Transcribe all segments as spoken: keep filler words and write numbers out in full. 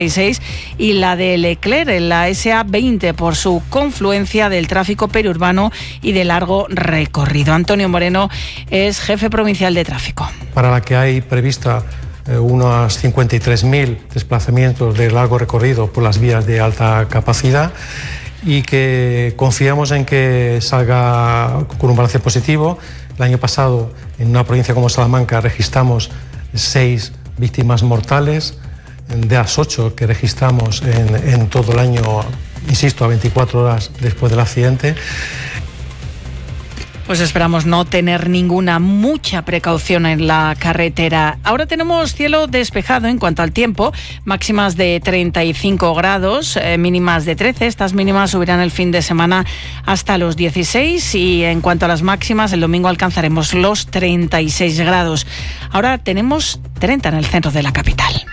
y la de Leclerc en la ese a veinte por su confluencia del tráfico periurbano y de largo recorrido. Antonio Moreno es jefe provincial de tráfico. Para la que hay prevista eh, unos cincuenta y tres mil desplazamientos de largo recorrido por las vías de alta capacidad y que confiamos en que salga con un balance positivo. El año pasado en una provincia como Salamanca registramos seis víctimas mortales. De las ocho que registramos en, en todo el año, insisto, a veinticuatro horas después del accidente. Pues esperamos no tener ninguna, mucha precaución en la carretera. Ahora tenemos cielo despejado en cuanto al tiempo, máximas de treinta y cinco grados, eh, mínimas de trece. Estas mínimas subirán el fin de semana hasta los dieciséis y en cuanto a las máximas, el domingo alcanzaremos los treinta y seis grados. Ahora tenemos treinta en el centro de la capital.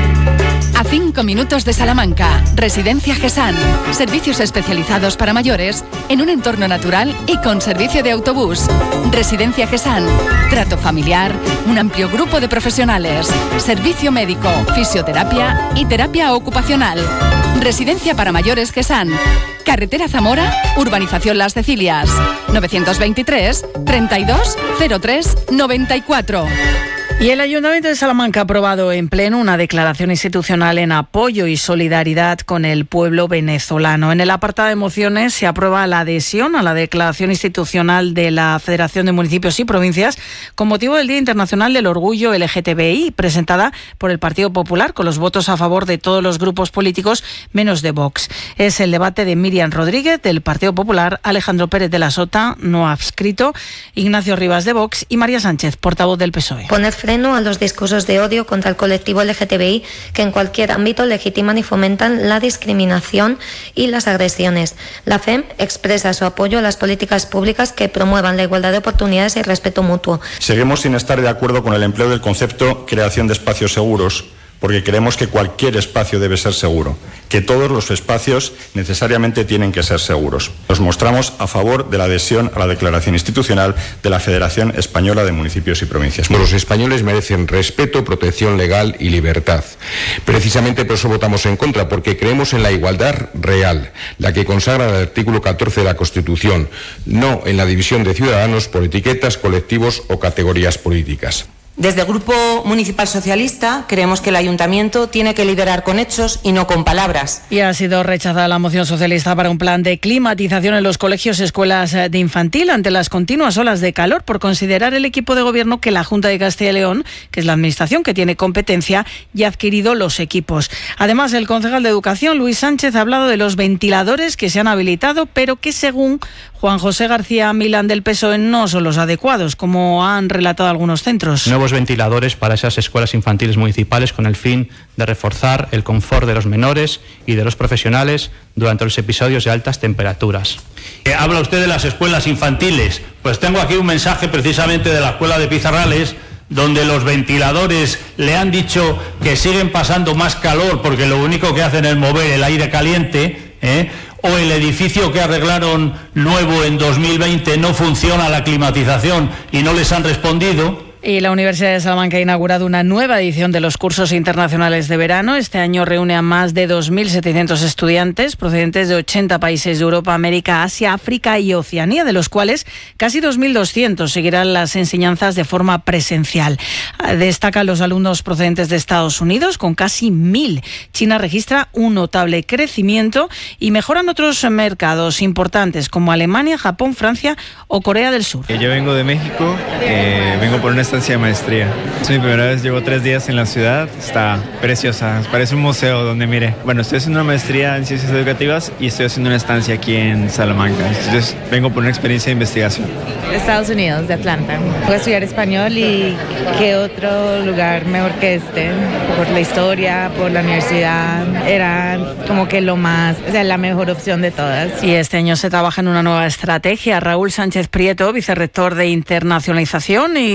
A cinco minutos de Salamanca, Residencia Gesán. Servicios especializados para mayores en un entorno natural y con servicio de autobús. Residencia Gesán. Trato familiar, un amplio grupo de profesionales. Servicio médico, fisioterapia y terapia ocupacional. Residencia para mayores Gesán. Carretera Zamora, Urbanización Las Cecilias. novecientos veintitrés, treinta y dos, cero tres, noventa y cuatro. Y el Ayuntamiento de Salamanca ha aprobado en pleno una declaración institucional en apoyo y solidaridad con el pueblo venezolano. En el apartado de mociones se aprueba la adhesión a la declaración institucional de la Federación de Municipios y Provincias con motivo del Día Internacional del Orgullo L G T B I, presentada por el Partido Popular con los votos a favor de todos los grupos políticos menos de Vox. Es el debate de Miriam Rodríguez del Partido Popular, Alejandro Pérez de la Sota, no adscrito, Ignacio Rivas de Vox y María Sánchez, portavoz del P S O E. Poner freno a los discursos de odio contra el colectivo L G T B I que en cualquier ámbito legitiman y fomentan la discriminación y las agresiones. La F E M expresa su apoyo a las políticas públicas que promuevan la igualdad de oportunidades y el respeto mutuo. Seguimos sin estar de acuerdo con el empleo del concepto creación de espacios seguros, porque creemos que cualquier espacio debe ser seguro, que todos los espacios necesariamente tienen que ser seguros. Nos mostramos a favor de la adhesión a la declaración institucional de la Federación Española de Municipios y Provincias. Los españoles merecen respeto, protección legal y libertad. Precisamente por eso votamos en contra, porque creemos en la igualdad real, la que consagra el artículo catorce de la Constitución, no en la división de ciudadanos por etiquetas, colectivos o categorías políticas. Desde el Grupo Municipal Socialista creemos que el Ayuntamiento tiene que liderar con hechos y no con palabras. Y ha sido rechazada la moción socialista para un plan de climatización en los colegios y escuelas de infantil ante las continuas olas de calor por considerar el equipo de gobierno que la Junta de Castilla y León, que es la administración que tiene competencia, ya ha adquirido los equipos. Además, el concejal de Educación, Luis Sánchez, ha hablado de los ventiladores que se han habilitado, pero que según Juan José García Milán del P S O E no son los adecuados, como han relatado algunos centros. Nuevos ventiladores para esas escuelas infantiles municipales con el fin de reforzar el confort de los menores y de los profesionales durante los episodios de altas temperaturas. Eh, habla usted de las escuelas infantiles. Pues tengo aquí un mensaje precisamente de la escuela de Pizarrales, donde los ventiladores le han dicho que siguen pasando más calor porque lo único que hacen es mover el aire caliente, ¿eh? O el edificio que arreglaron nuevo en dos mil veinte no funciona la climatización y no les han respondido. Y la Universidad de Salamanca ha inaugurado una nueva edición de los cursos internacionales de verano. Este año reúne a más de dos mil setecientos estudiantes procedentes de ochenta países de Europa, América, Asia, África y Oceanía, de los cuales casi dos mil doscientos seguirán las enseñanzas de forma presencial. Destacan los alumnos procedentes de Estados Unidos, con casi mil. China registra un notable crecimiento y mejoran otros mercados importantes como Alemania, Japón, Francia o Corea del Sur. Yo vengo de México, eh, vengo por una estancia de maestría. Es mi primera vez, llevo tres días en la ciudad, está preciosa, parece un museo donde mire. Bueno, estoy haciendo una maestría en ciencias educativas y estoy haciendo una estancia aquí en Salamanca, entonces vengo por una experiencia de investigación. De Estados Unidos, de Atlanta. Voy a estudiar español y qué otro lugar mejor que este, por la historia, por la universidad, era como que lo más, o sea, la mejor opción de todas. Y este año se trabaja en una nueva estrategia. Raúl Sánchez Prieto, vicerrector de internacionalización y consejero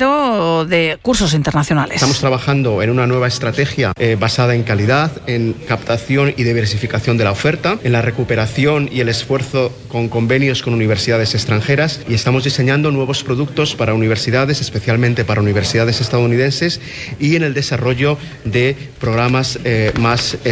consejero, de cursos internacionales. Estamos trabajando en una nueva estrategia eh, basada en calidad, en captación y diversificación de la oferta, en la recuperación y el esfuerzo con convenios con universidades extranjeras, y estamos diseñando nuevos productos para universidades, especialmente para universidades estadounidenses, y en el desarrollo de programas eh, más